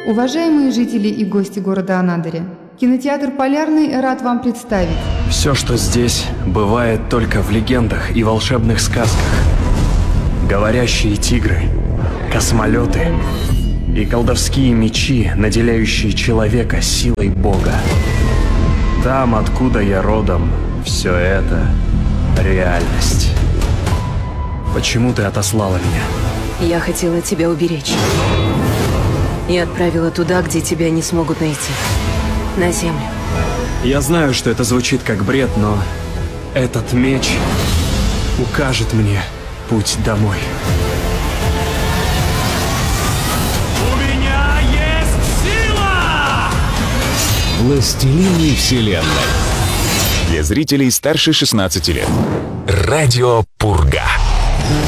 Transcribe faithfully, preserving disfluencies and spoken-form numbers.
Уважаемые жители и гости города Анадыря, кинотеатр «Полярный» рад вам представить. Все, что здесь, бывает только в легендах и волшебных сказках. Говорящие тигры, космолеты и колдовские мечи, наделяющие человека силой Бога. Там, откуда я родом, все это реальность. Почему ты отослала меня? Я хотела тебя уберечь. И отправила туда, где тебя не смогут найти. На землю. Я знаю, что это звучит как бред, но этот меч укажет мне путь домой. У меня есть сила! Властелины вселенной. Для зрителей старше шестнадцати лет. Радио Пурга.